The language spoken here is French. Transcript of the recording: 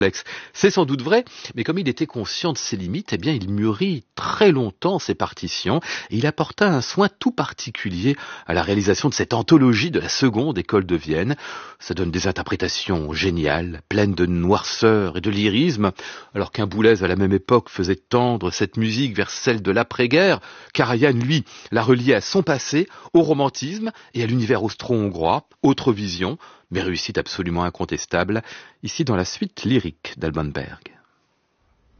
C'est sans doute vrai, mais comme il était conscient de ses limites, eh bien, il mûrit très longtemps ses partitions et il apporta un soin tout particulier à la réalisation de cette anthologie de la seconde école de Vienne. Ça donne des interprétations géniales, pleines de noirceur et de lyrisme, alors qu'un Boulez à la même époque faisait tendre cette musique vers celle de l'après-guerre. Karajan, lui, la reliait à son passé, au romantisme et à l'univers austro-hongrois, autre vision, mais réussite absolument incontestable, ici dans la suite lyrique d'Alban Berg.